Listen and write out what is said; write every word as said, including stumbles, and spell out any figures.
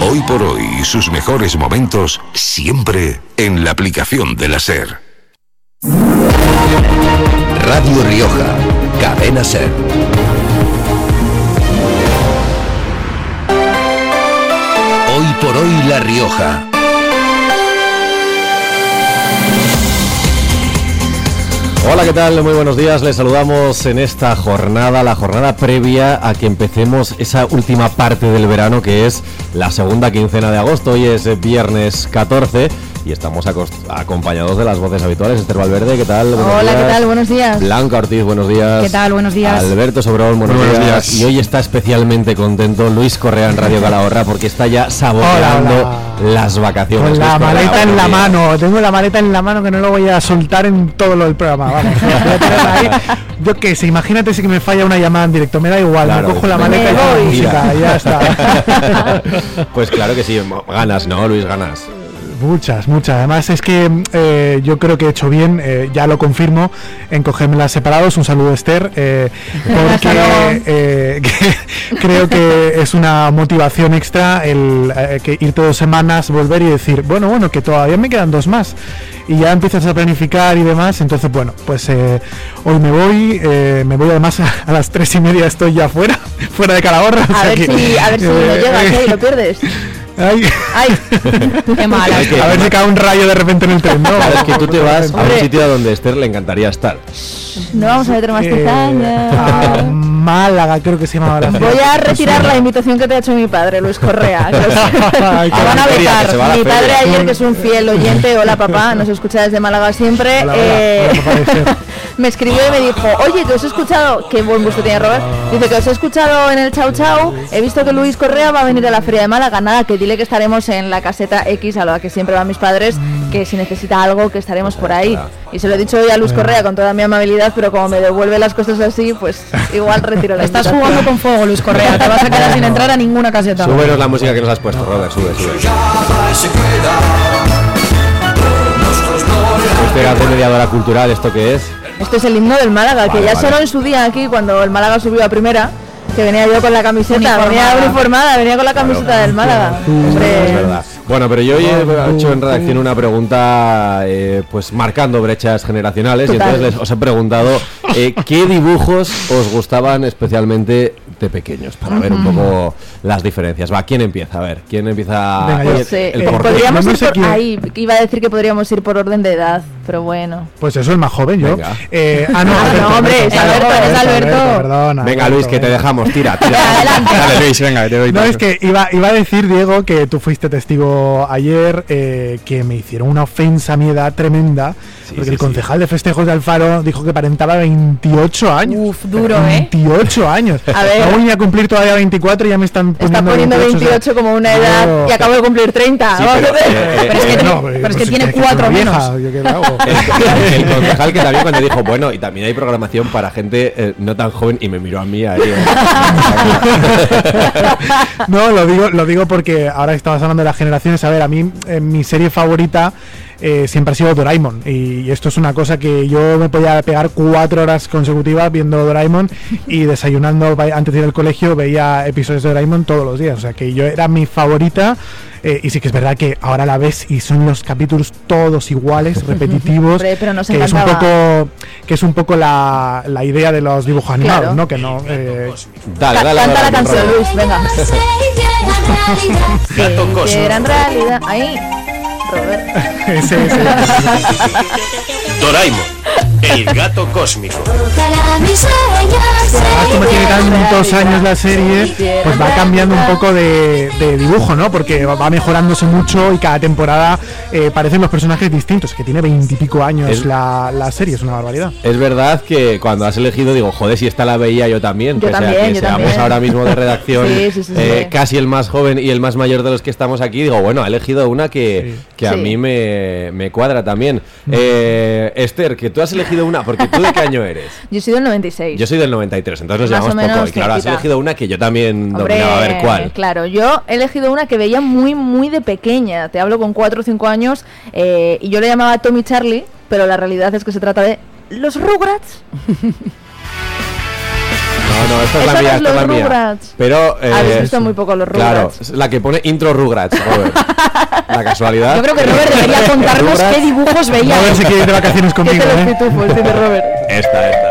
Hoy por hoy y sus mejores momentos siempre en la aplicación de la SER. Radio Rioja, Cadena SER. Hoy por hoy La Rioja. Hola, ¿qué tal? Muy buenos días. Les saludamos en esta jornada, la jornada previa a que empecemos esa última parte del verano, que es la segunda quincena de agosto. Hoy es viernes catorce y estamos acompañados de las voces habituales. Esther Valverde, ¿qué tal? Buenos Hola, días. ¿Qué tal? Buenos días. Blanca Ortiz, buenos días. ¿Qué tal? Buenos días. Alberto Sobrón, buenos, buenos días. días. Y hoy está especialmente contento Luis Correa en Radio Calahorra porque está ya saboreando hola, hola. las vacaciones. Con la maleta Correa, en la días. mano. Tengo la maleta en la mano que no lo voy a soltar en todo lo del programa. Vamos, ahí. Yo qué sé, imagínate si que me falla una llamada en directo, me da igual, claro, me cojo la maleta y la música, y ya está. Pues claro que sí, ganas, ¿no, Luis? Ganas. Muchas, muchas. Además es que eh, yo creo que he hecho bien, eh, ya lo confirmo, en cogérmelas separados. Un saludo, Esther, eh, porque eh, que, creo que es una motivación extra el eh, que ir todas semanas, volver y decir, bueno, bueno, que todavía me quedan dos más. Y ya empiezas a planificar y demás. Entonces, bueno, pues eh, hoy me voy, eh, me voy además a, a las tres y media estoy ya fuera, fuera de Calahorra. A, ver, que, si, a ver si eh, no llegas eh, y lo pierdes. Ay. Ay, qué mala. A ver si cae un rayo de repente en el tren, ¿no? Claro, es que tú te vas a un sitio a donde a Esther le encantaría estar. No vamos a meter más cizaña. Eh, Málaga, creo que se llamaba la Voy a retirar la invitación que te ha hecho mi padre, Luis Correa. Que os, Ay, que van a vetar. Mi padre ayer, que es un fiel oyente, hola papá, nos escucha desde Málaga siempre. Hola, eh, hola, me escribió y me dijo, oye, que os he escuchado, qué buen gusto tiene Robert, dice que os he escuchado en el Chau Chau, he visto que Luis Correa va a venir a la Feria de Málaga, nada, que dile que estaremos en la caseta X, a la que siempre van mis padres, que si necesita algo, que estaremos por ahí. Y se lo he dicho hoy a Luis Correa con toda mi amabilidad, pero como me devuelve las cosas así, pues igual retiro la Estás jugando con fuego, Luis Correa, te vas a quedar sin entrar a ninguna caseta. Súbenos la música que nos has puesto, Robert, sube, sube. Este de mediadora cultural, ¿esto qué es? Esto es el himno del Málaga, vale, que ya vale. sonó en su día aquí cuando el Málaga subió a primera, que venía yo con la camiseta, uniformada. venía uniformada, venía con la camiseta claro, del Málaga. Hombre. Es verdad. Bueno, pero yo hoy he hecho en redacción una pregunta, eh, pues marcando brechas generacionales. Total. Y entonces les, os he preguntado eh, qué dibujos os gustaban especialmente de pequeños, para uh-huh. ver un poco las diferencias. Va, ¿quién empieza? A ver, ¿quién empieza? Venga, yo, el, el, el, podríamos no ir por ahí, iba a decir que podríamos ir por orden de edad, pero bueno. Pues eso, el más joven, yo. Eh, ah, no, ah, Alberto, no, hombre, es Alberto, es Alberto. Alberto. Perdona, venga, Alberto, Luis, que te dejamos, tira, tira. Adelante. Dale, Luis, venga, te doy. No, paso. Es que iba, iba a decir, Diego, que tú fuiste testigo ayer, eh, que me hicieron una ofensa a mi edad tremenda, sí, porque sí, el concejal sí. de festejos de Alfaro dijo que aparentaba veintiocho años. Uf, duro, veintiocho ¿eh? años. A ver. No voy a cumplir todavía veinticuatro y ya me están poniendo, Está poniendo veintiocho, veintiocho o sea, como una edad no, y acabo de cumplir treinta. Sí, pero, eh, eh, pero es que, no, pero pues es que es tiene que cuatro vieja, menos. ¿yo qué hago? el, el concejal que también cuando dijo, bueno, y también hay programación para gente eh, no tan joven, y me miró a mí ahí. Eh. No, lo digo, lo digo porque ahora estabas hablando de las generaciones. A ver, a mí eh, mi serie favorita eh, siempre ha sido Doraemon, y esto es una cosa que yo me podía pegar cuatro horas consecutivas viendo Doraemon y desayunando antes de ir al colegio veía episodios de Doraemon todos los días, o sea que yo era mi favorita. Eh, y sí que es verdad que ahora la ves y son los capítulos todos iguales, repetitivos, pero, pero nos que es un poco que es un poco la, la idea de los dibujos animados, claro. ¿no? Que no eh... dale, dale, canta dale, la canción, Luis, venga. Gato Cósmico. Que era en realidad ahí, Robert. ese, ese. Doraemon, el gato cósmico. Además, como tiene tantos años la serie, pues va cambiando un poco de, de dibujo, ¿no? Porque va mejorándose mucho y cada temporada eh, parecen los personajes distintos. Que tiene veintipico años es, la, la serie, es una barbaridad. Es verdad que cuando has elegido, digo, joder, si esta la veía yo también. Yo que también, sea, que yo seamos también. ahora mismo de redacción sí, sí, sí, eh, sí. casi el más joven y el más mayor de los que estamos aquí. Digo, bueno, ha elegido una que, sí. que a sí. mí me, me cuadra también. Eh, Esther, que tú has elegido una, porque tú ¿de qué año eres? Yo soy del noventa y seis. Yo soy del noventa y tres, entonces nos Más llevamos poco. Y claro, cerquita. has elegido una que yo también Hombre, dominaba, a ver cuál. Claro, yo he elegido una que veía muy, muy de pequeña. Te hablo con cuatro o cinco años eh, y yo le llamaba Tommy Charlie, pero la realidad es que se trata de los Rugrats. No, no, esta es Eso la mía, no es esta es los la mía. Rugrats. Pero eh, Habéis visto muy poco los claro, Rugrats. es la que pone intro Rugrats, Robert. La casualidad. Yo creo que Robert debería contarnos Rugrats. qué dibujos veía. A ver si quiere ir de vacaciones ¿Qué conmigo, te los ¿eh? pitufos? Dice Robert. Esta, esta.